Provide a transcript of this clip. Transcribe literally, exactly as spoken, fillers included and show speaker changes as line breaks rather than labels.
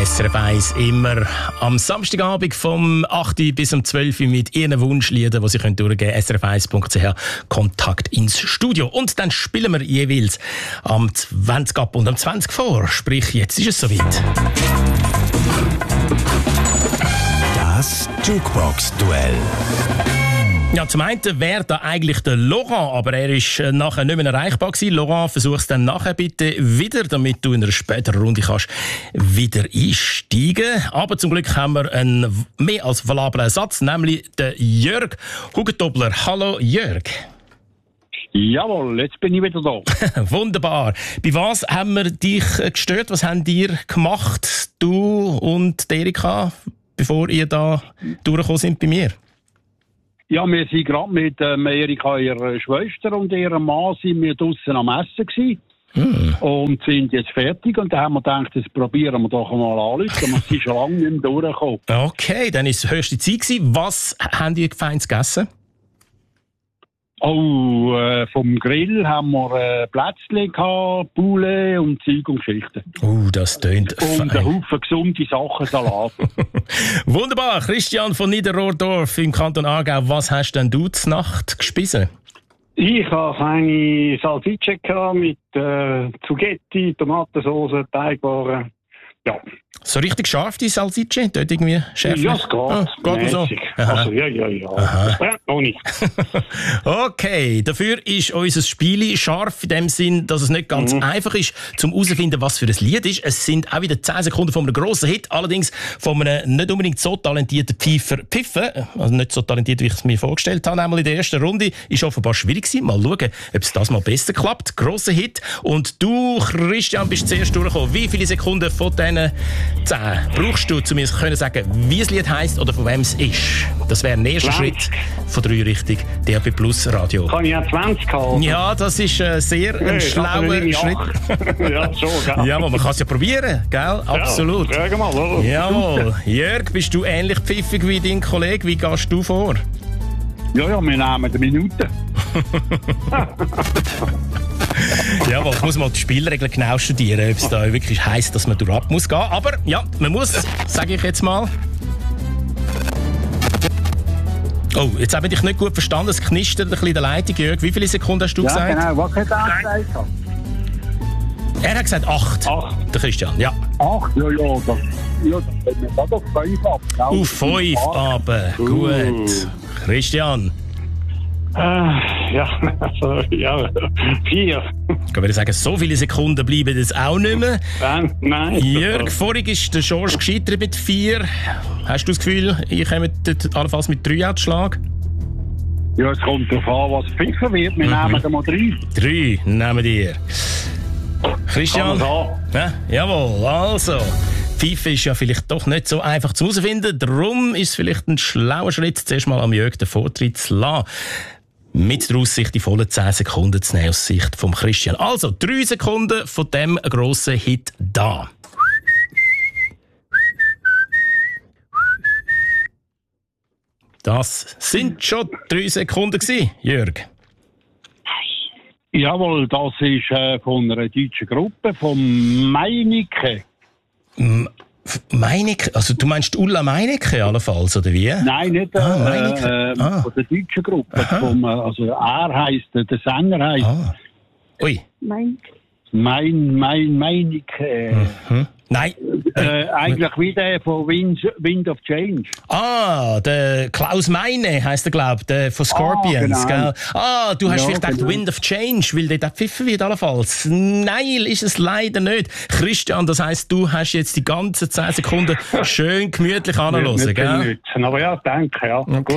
S R F eins immer am Samstagabend vom acht bis um zwölf mit Ihren Wunschliedern, die Sie können durchgeben können. S R F eins Punkt C H, Kontakt ins Studio. Und dann spielen wir jeweils am zwanzig ab und am zwanzig vor. Sprich, jetzt ist es soweit.
Das Jukebox-Duell.
Ja, zum einen wäre da eigentlich der Laurent, aber er ist nachher nicht mehr erreichbar gewesen. Laurent, versuch es dann nachher bitte wieder, damit du in einer späteren Runde kannst wieder einsteigen. Aber zum Glück haben wir einen mehr als valablen Ersatz, nämlich den Jörg Hugentobler. Hallo Jörg.
Jawohl, jetzt bin ich wieder da.
Wunderbar. Bei was haben wir dich gestört? Was haben ihr gemacht, du und Erika, bevor ihr da durchgekommen sind bei mir?
Ja, wir sind gerade mit ähm, Erika, ihrer Schwester und ihrem Mann, sind wir draussen am Essen gewesen. Hm. Und sind jetzt fertig. Und dann haben wir gedacht, das probieren wir doch mal anrufen. Wir sind schon lange nicht mehr durchgekommen.
Okay, dann war es höchste Zeit gewesen. Was habt ihr feins gegessen?
Oh, äh, vom Grill haben wir äh, Plätzchen gehabt, Poulet und Zeug und Geschichten.
Oh, das tönt fein.
Und ein Haufen gesunde Sachen, Salat.
Wunderbar. Christian von Niederrohrdorf im Kanton Aargau. Was hast denn du zur Nacht gespissen?
Ich hatte eine Salsicce mit äh, Zugetti, Tomatensauce, Teigwaren. Ja.
So richtig scharf, die Salsicce? Dort irgendwie schärfer?
Ja, es geht.
Ah, geht so.
Also, ja, ja, ja. Das brennt noch nicht.
Okay, dafür ist unser Spiel scharf in dem Sinn, dass es nicht ganz mhm. einfach ist, zum herauszufinden, was für ein Lied ist. Es sind auch wieder zehn Sekunden von einem grossen Hit, allerdings von einem nicht unbedingt so talentierten Pfeifer Piffen. Also nicht so talentiert, wie ich es mir vorgestellt habe. Einmal in der ersten Runde ist offenbar schwierig gewesen. Mal schauen, ob es das mal besser klappt. Grosser Hit. Und du, Christian, bist zuerst durchgekommen. Wie viele Sekunden von diesen zehn brauchst du, um mir zu sagen, wie das Lied heisst oder von wem es ist? Das wäre der erste
zwanzig.
Schritt von drei Richtung D A B Plus Radio.
Kann ich auch zwanzig haben?
Ja, das ist äh, sehr ein
hey,
schlauer Schritt.
Ja, schon, gell?
Ja, aber man kann es ja probieren, gell? Absolut.
Ja, frag mal, oder?
Jawohl. Jörg, bist du ähnlich pfiffig wie dein Kollege? Wie gehst du vor?
Ja, ja, wir nehmen eine Minute.
Jawohl, ich muss mal die Spielregeln genau studieren, ob es da wirklich heisst, dass man durchab muss gehen. Aber ja, man muss, sage ich jetzt mal. Oh, jetzt habe ich dich nicht gut verstanden. Es knistert ein bisschen in der Leitung, Jörg. Wie viele Sekunden hast du
ja,
gesagt?
Ja, genau. Was hat er gesagt?
Er hat gesagt acht.
Acht.
Der Christian, ja.
Acht? Ja, ja. Das, ja, das wir da doch fünf ab.
Auf fünf aber. Uh. Gut. Christian.
Äh, ja, also, ja, vier.
Ich würde sagen, so viele Sekunden bleiben jetzt auch nicht mehr.
Nein, nein.
Jörg, vorhin ist der George gescheitert mit vier. Hast du das Gefühl, ich komme allenfalls mit drei an den Schlag?
Ja, es kommt darauf an, was pfiffen wird. Wir mhm. nehmen da mal drei.
Drei nehmen wir. Christian? Ja, jawohl, also. Pfeife ist ja vielleicht doch nicht so einfach zu herausfinden. Darum ist es vielleicht ein schlauer Schritt, zuerst mal am Jörg den Vortritt zu lassen. Mit der Aussicht, die vollen zehn Sekunden zu nehmen aus Sicht von Christian. Also, drei Sekunden von dem grossen Hit da. Das sind schon drei Sekunden gewesen, Jörg.
Jawohl, das ist äh, von einer deutschen Gruppe, von Meinecke.
M- Meinecke? Also du meinst Ulla Meinecke allenfalls, oder wie?
Nein, nicht äh,
ah,
äh,
ah.
von der deutschen Gruppe. Vom, äh, also er heisst, der Sänger heisst
ah. Ui.
Meinecke. Mein, mein, Meinecke.
Mhm. Nein.
Äh, eigentlich wie der von Wind, Wind of Change.
Ah, der Klaus Meine heisst er, glaube ich, der von Scorpions. Ah, genau. Gell? Ah, du hast ja, vielleicht gedacht, genau. Wind of Change, weil der pfiffen wird allenfalls. Nein, ist es leider nicht. Christian, das heisst, du hast jetzt die ganzen zehn Sekunden schön gemütlich anhören, gell?
Aber ja, danke, ja.
Okay.